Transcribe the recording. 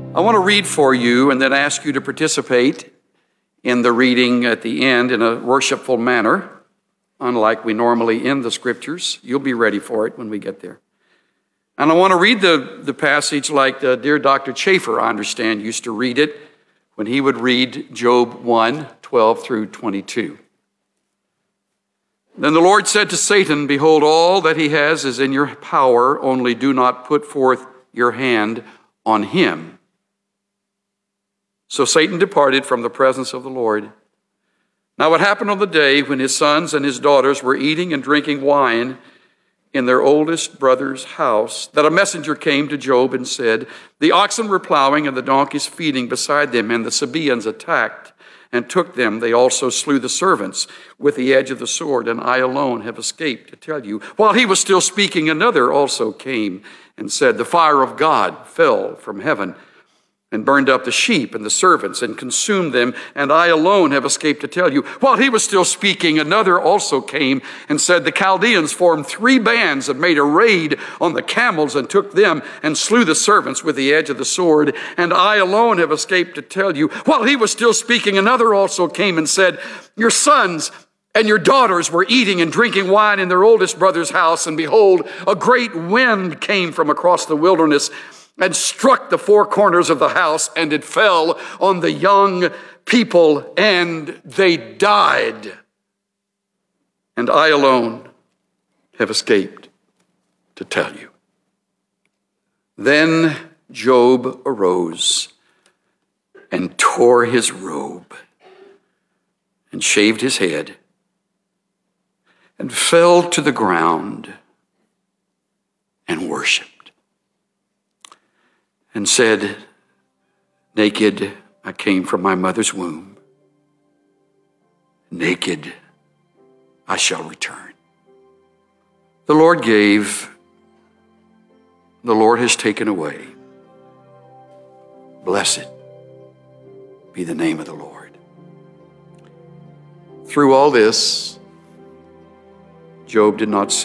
I want to read for you and then ask you to participate in the reading at the end in a worshipful manner, unlike we normally end the scriptures. You'll be ready for it when we get there. And I want to read the passage like dear Dr. Chafer, I understand, used to read it when he would read Job 1, 12 through 22. Then the Lord said to Satan, "Behold, all that he has is in your power, only do not put forth your hand on him." So Satan departed from the presence of the Lord. Now it happened on the day when his sons and his daughters were eating and drinking wine in their oldest brother's house, that a messenger came to Job and said, "The oxen were plowing and the donkeys feeding beside them, and the Sabaeans attacked and took them. They also slew the servants with the edge of the sword, and I alone have escaped to tell you." While he was still speaking, another also came and said, "The fire of God fell from heaven and burned up the sheep and the servants and consumed them, and I alone have escaped to tell you." While he was still speaking, another also came and said, "The Chaldeans formed 3 bands and made a raid on the camels and took them and slew the servants with the edge of the sword, and I alone have escaped to tell you." While he was still speaking, another also came and said, "Your sons and your daughters were eating and drinking wine in their oldest brother's house, and behold, a great wind came from across the wilderness and struck the 4 corners of the house, and it fell on the young people, and they died. And I alone have escaped to tell you." Then Job arose and tore his robe and shaved his head and fell to the ground and worshiped. And said, "Naked I came from my mother's womb. Naked I shall return. The Lord gave, the Lord has taken away. Blessed be the name of the Lord." Through all this, Job did not